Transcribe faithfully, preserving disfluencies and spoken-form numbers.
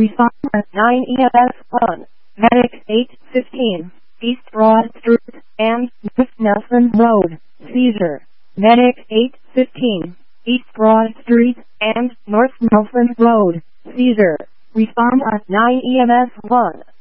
Respond at nine E M S one. Medic eight fifteen. East Broad Street and North Nelson Road. Seizure. Medic eight fifteen. East Broad Street and North Nelson Road. Seizure. Respond at nine E M S one.